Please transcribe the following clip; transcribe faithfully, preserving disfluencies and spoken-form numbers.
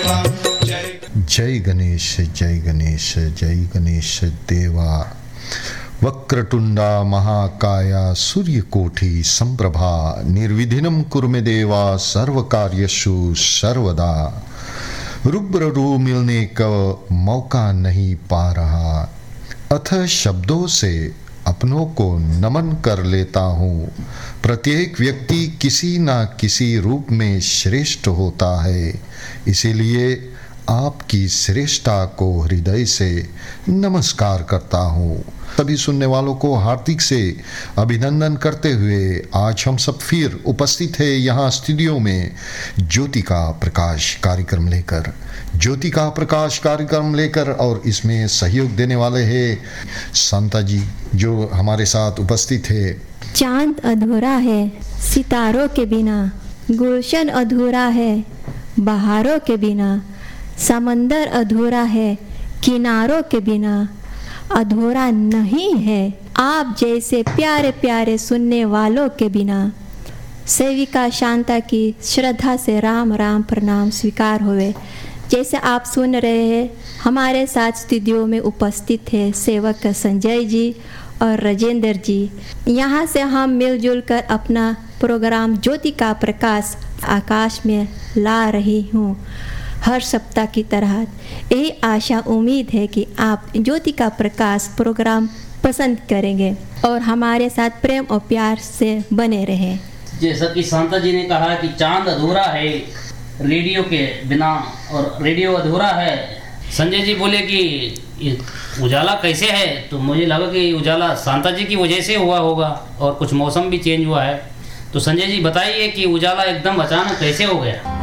जय गणेश जय गणेश जय गणेश देवा। वक्रतुंडा महाकाया सूर्यकोटि संप्रभा निर्विघ्नं कुरु मे देवा सर्वकार्येषु सर्वदा। रूबरू मिलने का मौका नहीं पा रहा, अतः शब्दों से अपनों को नमन कर लेता हूँ। प्रत्येक व्यक्ति किसी न किसी रूप में श्रेष्ठ होता है, इसीलिए आपकी श्रेष्ठता को हृदय से नमस्कार करता हूँ। सभी सुनने वालों को हार्दिक से अभिनंदन करते हुए आज हम सब फिर उपस्थित है यहाँ स्टूडियो में ज्योति का प्रकाश कार्यक्रम लेकर ज्योति का प्रकाश कार्यक्रम लेकर और इसमें सहयोग देने वाले हैं शांता जी जो हमारे साथ उपस्थित है। चांद अधूरा है सितारों के बिना, गुलशन अधूरा है बहारों के बिना, समंदर अधूरा है किनारों के बिना, अधूरा नहीं है आप जैसे प्यारे प्यारे सुनने वालों के बिना। सेविका शांता की श्रद्धा से राम राम प्रणाम स्वीकार हुए। जैसे आप सुन रहे हैं हमारे साथ स्टूडियो में उपस्थित है सेवक संजय जी और राजेंद्र जी। यहाँ से हम मिलजुल कर अपना प्रोग्राम ज्योति का प्रकाश आकाश में ला रही हूँ हर सप्ताह की तरह। यही आशा उम्मीद है कि आप ज्योति का प्रकाश प्रोग्राम पसंद करेंगे और हमारे साथ प्रेम और प्यार से बने रहें। जैसा कि शांता जी ने कहा कि चांद अधूरा है रेडियो के बिना और रेडियो अधूरा है। संजय जी बोले कि उजाला कैसे है, तो मुझे लगा कि उजाला शांता जी की वजह से हुआ होगा और कुछ मौसम भी चेंज हुआ है। तो संजय जी बताइए कि उजाला एकदम अचानक कैसे हो गया।